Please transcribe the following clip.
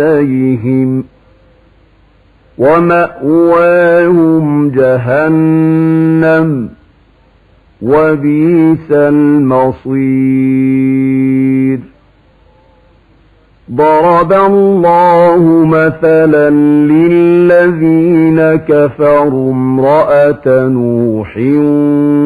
إليهم ومأواهم جهنم وبئس المصير. ضرب الله مثلا للذين كفروا امرأة نوح